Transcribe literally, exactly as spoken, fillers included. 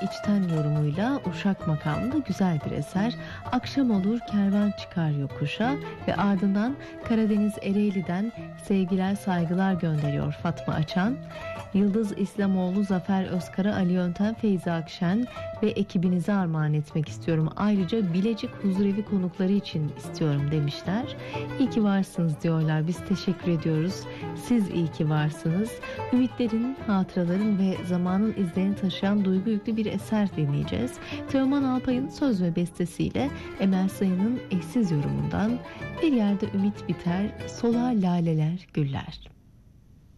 içten yorumuyla Uşak makamında güzel bir eser. Akşam olur kervan çıkar yokuşa ve ardından Karadeniz Ereğli'den sevgiler saygılar gönderiyor Fatma Açan. Yıldız İslamoğlu, Zafer Özkara, Ali Yöntem, Feyza Akşen ve ekibinize armağan etmek istiyorum. Ayrıca Bilecik Huzurevi konukları için istiyorum demişler. İyi ki varsınız diyorlar. Biz teşekkür ediyoruz. Siz iyi ki varsınız. Ümitlerin, hatıraların ve zamanın izlerini taşıyan duygu yüklü bir eser dinleyeceğiz. Teoman Alpay'ın söz ve bestesiyle Emel Sayın'ın eşsiz yorumundan Bir Yerde Ümit Biter, Solar Laleler Güller.